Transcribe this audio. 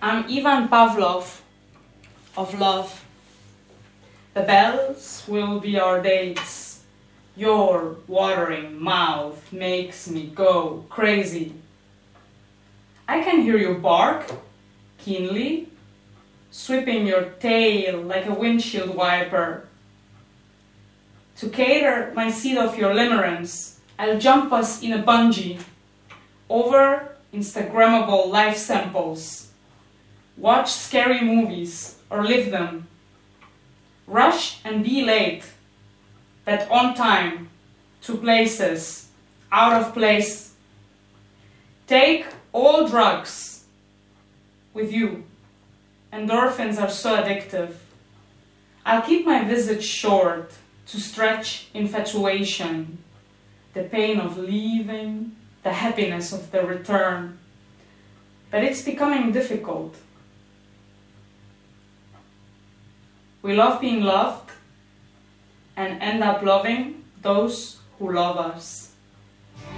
I'm Ivan Pavlov of love. The bells will be our dates. Your watering mouth makes me go crazy. I can hear you bark keenly, sweeping your tail like a windshield wiper. To cater my seed of your limerence, I'll jump us in a bungee over Instagrammable life samples. Watch scary movies or live them. Rush and be late, but on time, to places, out of place. Take all drugs with you. Endorphins are so addictive. I'll keep my visage short to stretch infatuation, the pain of leaving, the happiness of the return. But it's becoming difficult. We love being loved and end up loving those who love us.